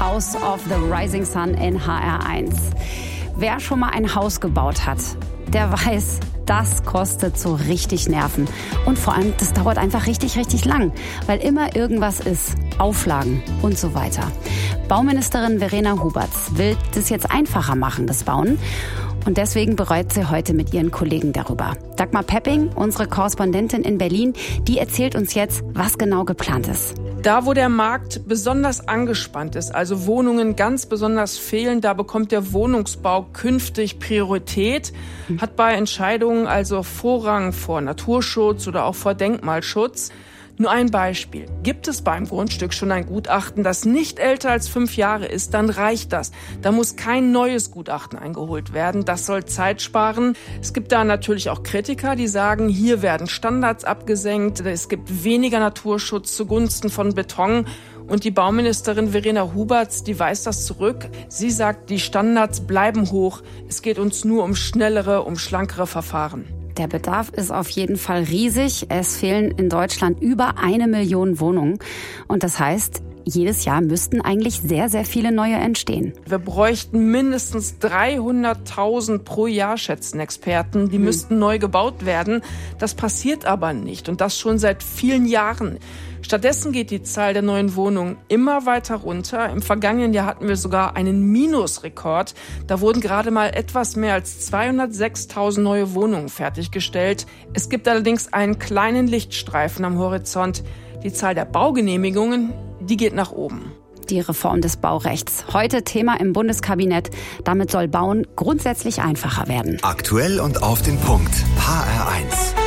House of the Rising Sun in HR1. Wer schon mal ein Haus gebaut hat, der weiß, das kostet so richtig Nerven. Und vor allem, das dauert einfach richtig, richtig lang, weil immer irgendwas ist. Auflagen und so weiter. Bauministerin Verena Huberts will das jetzt einfacher machen, das Bauen. Und deswegen bereut sie heute mit ihren Kollegen darüber. Dagmar Pepping, unsere Korrespondentin in Berlin, die erzählt uns jetzt, was genau geplant ist. Da, wo der Markt besonders angespannt ist, also Wohnungen ganz besonders fehlen, da bekommt der Wohnungsbau künftig Priorität, hat bei Entscheidungen also Vorrang vor Naturschutz oder auch vor Denkmalschutz. Nur ein Beispiel. Gibt es beim Grundstück schon ein Gutachten, das nicht älter als 5 Jahre ist, dann reicht das. Da muss kein neues Gutachten eingeholt werden. Das soll Zeit sparen. Es gibt da natürlich auch Kritiker, die sagen, hier werden Standards abgesenkt. Es gibt weniger Naturschutz zugunsten von Beton. Und die Bauministerin Verena Huberts, die weist das zurück. Sie sagt, die Standards bleiben hoch. Es geht uns nur um schnellere, um schlankere Verfahren. Der Bedarf ist auf jeden Fall riesig. Es fehlen in Deutschland über 1 Million Wohnungen. Und das heißt, jedes Jahr müssten eigentlich sehr, sehr viele neue entstehen. Wir bräuchten mindestens 300.000 pro Jahr, schätzen Experten. Die müssten neu gebaut werden. Das passiert aber nicht. Und das schon seit vielen Jahren. Stattdessen geht die Zahl der neuen Wohnungen immer weiter runter. Im vergangenen Jahr hatten wir sogar einen Minusrekord. Da wurden gerade mal etwas mehr als 206.000 neue Wohnungen fertiggestellt. Es gibt allerdings einen kleinen Lichtstreifen am Horizont. Die Zahl der Baugenehmigungen, die geht nach oben. Die Reform des Baurechts. Heute Thema im Bundeskabinett. Damit soll Bauen grundsätzlich einfacher werden. Aktuell und auf den Punkt. HR1.